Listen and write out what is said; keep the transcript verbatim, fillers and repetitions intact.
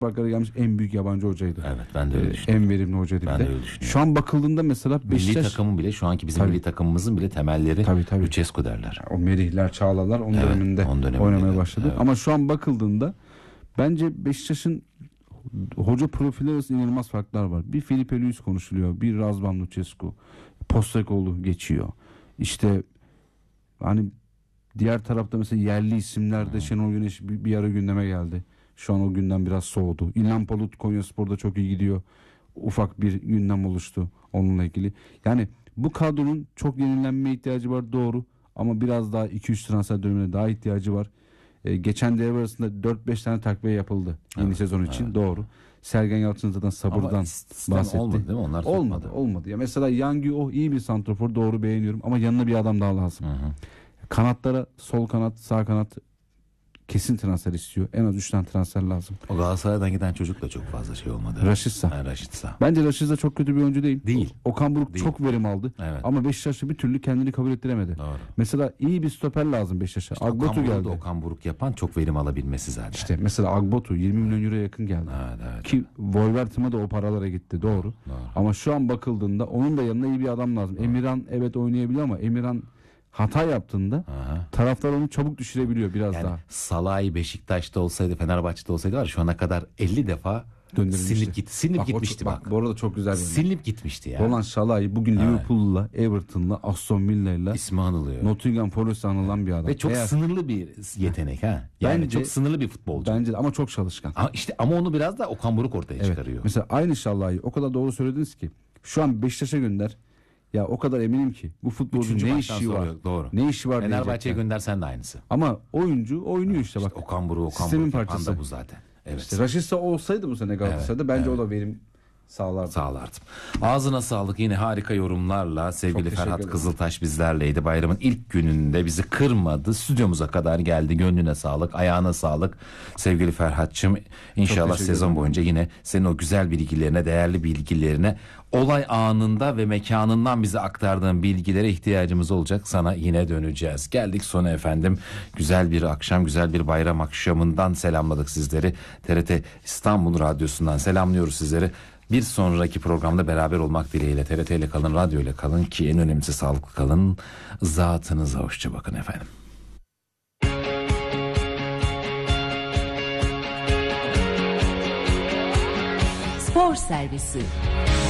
Bakara gelmiş en büyük yabancı hocaydı. Evet, ben de öyle Ee, düşünüyorum. En verimli hocaydı Ben bir de de. öyle düşünüyorum. Şu an bakıldığında mesela Beşiktaş... Milli takımın bile, şu anki bizim Tabii. milli takımımızın bile temelleri Tabii, tabii. Lucescu derler. O Merihler, Çağlarlar onun Evet, döneminde, onun döneminde oynamaya de. başladı. Evet. Ama şu an bakıldığında bence Beşiktaş'ın hoca profili arasında inanılmaz farklar var. Bir Felipe Luis konuşuluyor. Bir Razvan Lucescu. Postecoğlu geçiyor. İşte hani diğer tarafta mesela yerli isimlerde hmm. Şenol Güneş bir, bir ara gündeme geldi. Şu an o gündem biraz soğudu. İlhan Palut Konyaspor'da çok iyi gidiyor. Ufak bir gündem oluştu onunla ilgili. Yani bu kadronun çok yenilenmeye ihtiyacı var, doğru. Ama biraz daha iki üç transfer dönemine daha ihtiyacı var. Ee, geçen devre arasında dört beş tane takviye yapıldı yeni evet, sezon için, evet. doğru. Sergen Yalçın zaten sabırdan bahsetti. Olmadı değil mi? Onlar olmadı, tutmadı. olmadı. Ya mesela Yangi o iyi bir santrafor, doğru, beğeniyorum ama yanına bir adam daha lazım. Hı hı. Kanatlara sol kanat, sağ kanat kesin transfer istiyor. En az üç tane transfer lazım. O Galatasaray'dan giden çocuk da çok fazla şey olmadı. Raşitsa. Ha, Raşitsa. Bence Raşitsa çok kötü bir oyuncu değil. Değil. Okan Buruk Değil. çok verim aldı. Evet. Ama Beşiktaş'ta bir türlü kendini kabul ettiremedi. Doğru. Mesela iyi bir stoper lazım Beşiktaş'a. İşte Agbotu Okan geldi. Buruk, Okan Buruk yapan çok verim alabilmesi zaten. İşte mesela Agbotu yirmi milyon euroya yakın geldi. Evet, evet. Ki Wolverhampton'a da o paralara gitti, doğru. Doğru. Ama şu an bakıldığında onun da yanına iyi bir adam lazım. Doğru. Emirhan evet oynayabiliyor ama Emirhan hata yaptığında Aha. taraftar onu çabuk düşürebiliyor biraz Yani daha. Salah'ı Beşiktaş'ta olsaydı, Fenerbahçe'de olsaydı var şu ana kadar elli defa silinip gitti. Silinip bak, gitmişti o, bak. bak. Bu arada çok güzel bir Silinip gitmişti ya. Roland Şalai bugün evet. Liverpool'la, Everton'la, Aston Villa'yla ismi anılıyor. Nottingham Forest'ta anılan bir adam. Ve çok Eğer, sınırlı bir yetenek ha. Yani bence, çok sınırlı bir futbolcu. Bence de, ama çok çalışkan. Ama işte ama onu biraz da Okan Buruk ortaya evet. çıkarıyor. Mesela aynı Şalai o kadar doğru söylediniz ki şu an Beşiktaş'a gönder. Ya o kadar eminim ki bu futbolcu ne işi var? Doğru. Ne işi var? Fenerbahçe'ye göndersen de aynısı. Ama oyuncu oynuyor işte, işte bak. Okan Buruk, Okan Sistemin Buruk parçası. yapan da bu zaten. Evet. İşte Raşitsa olsaydı bu sene Galatasaray'da evet, bence evet. o da verim sağlardı. Sağlardı. Ağzına sağlık, yine harika yorumlarla sevgili Ferhat Kızıltaş bizlerleydi. Bayramın ilk gününde bizi kırmadı. Stüdyomuza kadar geldi. Gönlüne sağlık, ayağına sağlık. Sevgili Ferhat'cığım, inşallah sezon boyunca yine senin o güzel bilgilerine, değerli bilgilerine, olay anında ve mekanından bize aktardığın bilgilere ihtiyacımız olacak. Sana yine döneceğiz. Geldik sona efendim. Güzel bir akşam, güzel bir bayram akşamından selamladık sizleri. T R T İstanbul Radyosu'ndan selamlıyoruz sizleri. Bir sonraki programda beraber olmak dileğiyle. T R T ile kalın, radyo ile kalın ki en önemlisi sağlıklı kalın. Zatınıza hoşça bakın efendim. Spor Servisi.